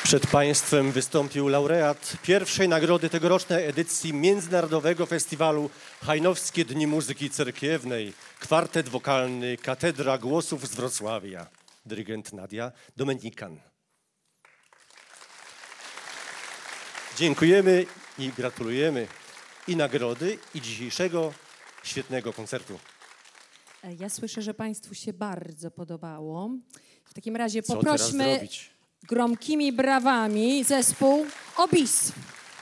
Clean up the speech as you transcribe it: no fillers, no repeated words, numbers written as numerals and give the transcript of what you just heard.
Przed Państwem wystąpił laureat pierwszej nagrody tegorocznej edycji Międzynarodowego Festiwalu Hajnowskie Dni Muzyki Cerkiewnej, kwartet wokalny Katedra Głosów z Wrocławia, dyrygent Nadia Dominikan. Dziękujemy i gratulujemy i nagrody, i dzisiejszego świetnego koncertu. Ja słyszę, że Państwu się bardzo podobało. W takim razie Co teraz poprośmy zrobić? gromkimi brawami zespół OBIS.